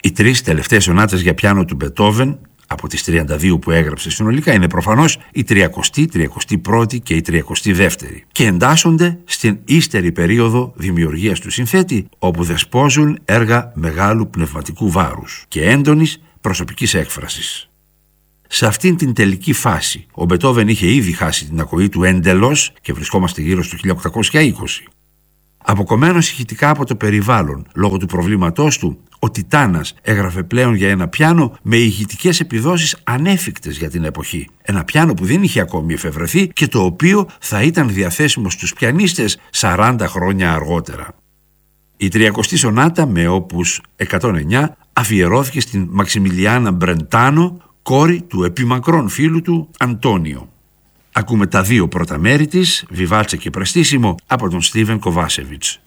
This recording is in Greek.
Οι 3 τελευταίες σονάτες για πιάνο του Μπετόβεν, από τις 32 που έγραψε συνολικά, είναι προφανώς η 30η, 31η και η 32η και εντάσσονται στην ύστερη περίοδο δημιουργίας του συνθέτη, όπου δεσπόζουν έργα μεγάλου πνευματικού βάρους και έντονης προσωπικής έκφρασης. Σε αυτήν την τελική φάση, ο Μπετόβεν είχε ήδη χάσει την ακοή του εντελώς και βρισκόμαστε γύρω στο 1820. Αποκομμένος ηχητικά από το περιβάλλον λόγω του προβλήματός του, ο Τιτάνας έγραφε πλέον για ένα πιάνο με ηχητικές επιδόσεις ανέφικτες για την εποχή. Ένα πιάνο που δεν είχε ακόμη εφευρεθεί και το οποίο θα ήταν διαθέσιμο στους πιανίστες 40 χρόνια αργότερα. Η 30η σονάτα με όπους 109 αφιερώθηκε στην Μαξιμιλιάνα Μπρεντάνο, κόρη του επιμακρών φίλου του Αντώνιο. Ακούμε τα 2 πρώτα μέρη της, Βιβάλτσε και Πρεστίσιμο, από τον Στίβεν Κοβάσεβιτς.